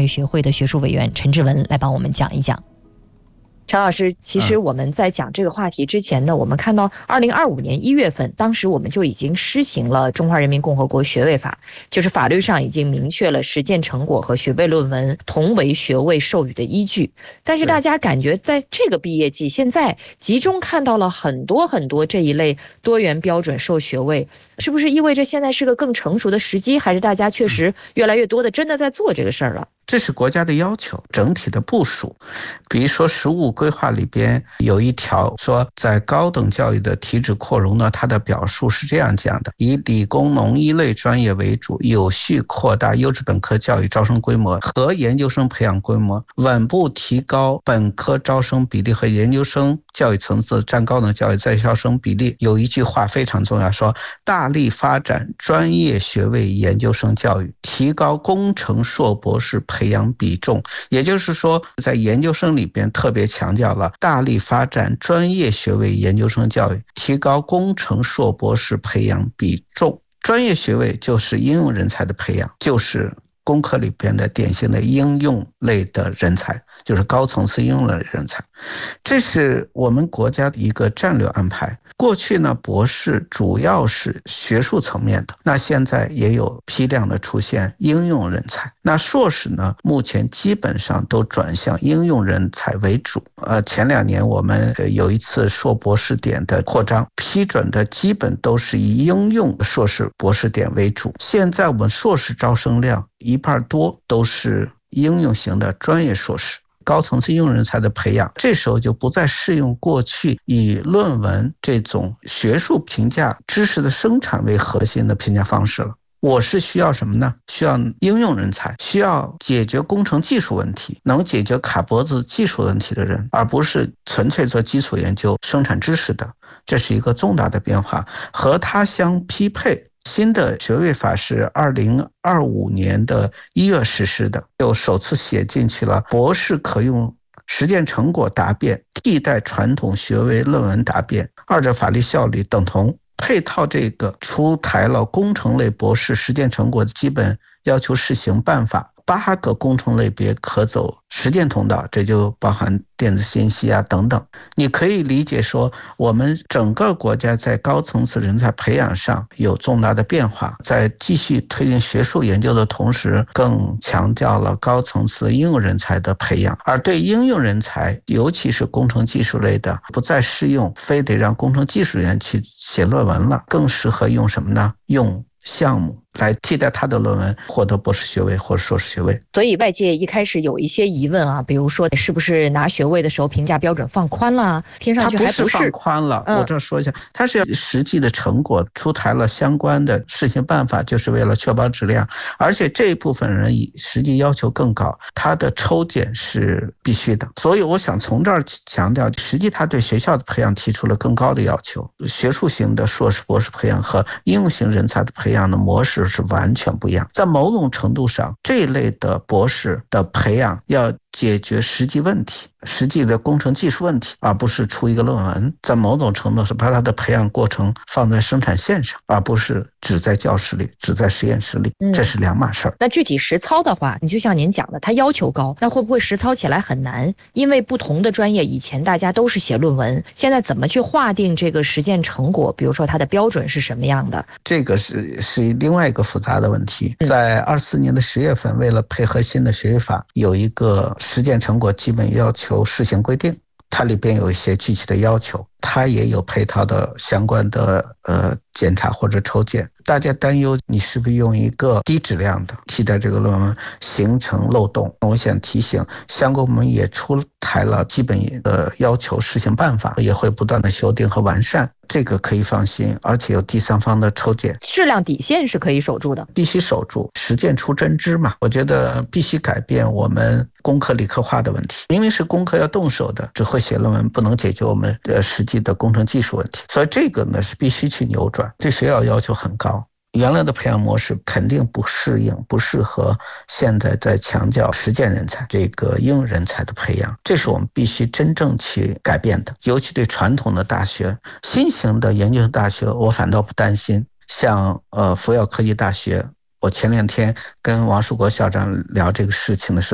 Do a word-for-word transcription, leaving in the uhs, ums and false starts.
育学会的学术委员陈志文来帮我们讲一讲。陈老师，其实我们在讲这个话题之前呢，我们看到二零二五年一月份，当时我们就已经施行了《中华人民共和国学位法》，就是法律上已经明确了实践成果和学位论文同为学位授予的依据。但是大家感觉在这个毕业季，现在集中看到了很多很多这一类多元标准授学位，是不是意味着现在是个更成熟的时机，还是大家确实越来越多的真的在做这个事儿了？ 这是国家的要求，整体的部署。比如说实务规划里边有一条说，在高等教育的体制扩容呢，它的表述是这样讲的：以理工农医类专业为主，有序扩大优质本科教育招生规模和研究生培养规模，稳步提高本科招生比例和研究生教育层次占高等教育在校生比例。有一句话非常重要，说大力发展专业学位研究生教育，提高工程硕博士培养比重。也就是说，在研究生里边特别强调了大力发展专业学位研究生教育，提高工程硕博士培养比重。专业学位就是应用人才的培养，就是工科里边的典型的应用类的人才，就是高层次应用类人才。这是我们国家的一个战略安排。过去呢，博士主要是学术层面的，那现在也有批量的出现应用人才。那硕士呢，目前基本上都转向应用人才为主。呃，前两年我们有一次硕博士点的扩张，批准的基本都是以应用硕士博士点为主。现在我们硕士招生量一半多都是应用型的专业硕士，高层次应用人才的培养，这时候就不再适用过去以论文这种学术评价知识的生产为核心的评价方式了。我是需要什么呢？需要应用人才，需要解决工程技术问题，能解决卡脖子技术问题的人，而不是纯粹做基础研究生产知识的。这是一个重大的变化，和它相匹配。新的学位法是二零二五年的一月实施的，又首次写进去了博士可用实践成果答辩替代传统学位论文答辩，二者法律效力等同。配套这个出台了工程类博士实践成果的基本要求试行办法，八个工程类别可走实践通道，这就包含电子信息啊等等。你可以理解说，我们整个国家在高层次人才培养上有重大的变化，在继续推进学术研究的同时，更强调了高层次应用人才的培养。而对应用人才，尤其是工程技术类的，不再适用非得让工程技术员去写论文了，更适合用什么呢？用项目来替代他的论文，获得博士学位或者硕士学位。 所以外界一开始有一些疑问啊，比如说是不是拿学位的时候评价标准放宽了？听上去还不是。 它不是放宽了，嗯、我这说一下，它是实际的成果出台了相关的试行办法，就是为了确保质量。而且这一部分人实际要求更高，他的抽检是必须的。所以我想从这儿强调，实际他对学校的培养提出了更高的要求。学术型的硕士博士培养和应用型人才的培养的模式是完全不一样。在某种程度上，这一类的博士的培养要解决实际问题，实际的工程技术问题，而不是出一个论文。在某种程度上，把它的培养过程放在生产线上，而不是只在教室里，只在实验室里，这是两码事儿、嗯。 那具体实操的话，你就像您讲的，它要求高，那会不会实操起来很难？因为不同的专业，以前大家都是写论文，现在怎么去划定这个实践成果？比如说它的标准是什么样的？ 这个是是另外一个复杂的问题。在二四年的十月份，为了配合新的学位法，有一个实践成果基本要求试行规定，它里边有一些具体的要求，它也有配套的相关的呃检查或者抽检。大家担忧你是不是用一个低质量的替代这个论文，形成漏洞。我想提醒，相关部门也出台了基本的要求试行办法，也会不断的修订和完善，这个可以放心，而且有第三方的抽检， 质量底线是可以守住的， 必须守住，实践出真知嘛。我觉得必须改变我们工科理科化的问题，明明是工科要动手的，只会写论文不能解决我们的实际的工程技术问题，所以这个呢是必须去扭转。对学校要求很高，原来的培养模式肯定不适应，不适合现在在强调实践人才这个应用人才的培养，这是我们必须真正去改变的。尤其对传统的大学，新型的研究生大学我反倒不担心，像呃福耀科技大学，我前两天跟王树国校长聊这个事情的时候